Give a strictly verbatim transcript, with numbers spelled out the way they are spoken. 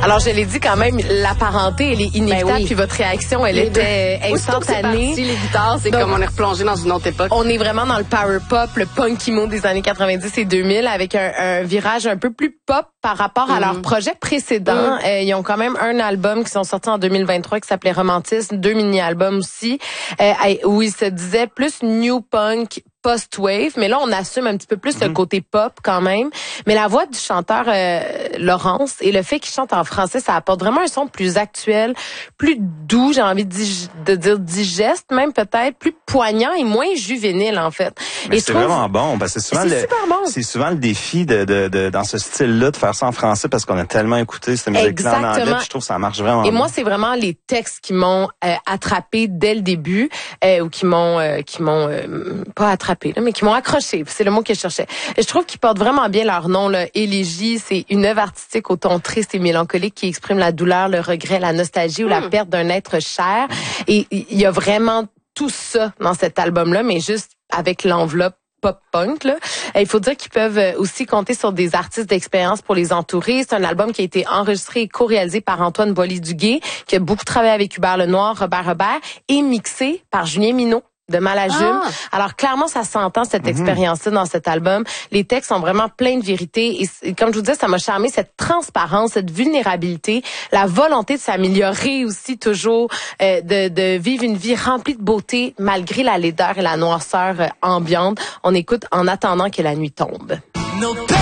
Alors, je l'ai dit quand même, la parenté, elle est inévitable, ben oui. Puis votre réaction, elle les était deux. Instantanée. C'est les guitares, c'est comme on est replongé dans une autre époque. On est vraiment dans le power pop, le punk emo des années quatre-vingt-dix et deux mille, avec un, un virage un peu plus pop par rapport à mm. leur projet précédent. Mm. Euh, ils ont quand même un album qui sont sortis en deux mille vingt-trois qui s'appelait Romantisme, deux mini-albums aussi, euh, où ils se disaient plus new punk, post-wave, mais là, on assume un petit peu plus mm-hmm. le côté pop quand même. Mais la voix du chanteur euh, Laurence et le fait qu'il chante en français, ça apporte vraiment un son plus actuel, plus doux, j'ai envie de, dig- de dire digeste, même peut-être, plus poignant et moins juvénile, en fait. Mais et c'est trouve... vraiment bon, parce que c'est souvent, c'est le, super bon. c'est souvent le défi de, de, de, dans ce style-là de faire ça en français parce qu'on a tellement écouté cette musique-là en anglais, puis je trouve que ça marche vraiment Et bien. moi, c'est vraiment les textes qui m'ont euh, attrapé dès le début, euh, ou qui m'ont, euh, qui m'ont euh, pas attrapé, là, mais qui m'ont accroché. C'est le mot que je cherchais. Et je trouve qu'ils portent vraiment bien leur nom, là. Élégie, c'est une œuvre artistique au ton triste et mélancolique qui exprime la douleur, le regret, la nostalgie ou mmh. la perte d'un être cher. Et il y a vraiment tout ça dans cet album-là, mais juste avec l'enveloppe pop-punk, là. Il faut dire qu'ils peuvent aussi compter sur des artistes d'expérience pour les entourer. C'est un album qui a été enregistré et co-réalisé par Antoine Boilly-Duguay, qui a beaucoup travaillé avec Hubert Lenoir, Robert Robert, et mixé par Julien Minot de Malajume. Ah. Alors clairement, ça s'entend cette mm-hmm. expérience-là dans cet album. Les textes sont vraiment pleins de vérité et, et comme je vous disais, ça m'a charmé cette transparence, cette vulnérabilité, la volonté de s'améliorer aussi toujours, euh, de, de vivre une vie remplie de beauté malgré la laideur et la noirceur euh, ambiante. On écoute En attendant que la nuit tombe. No.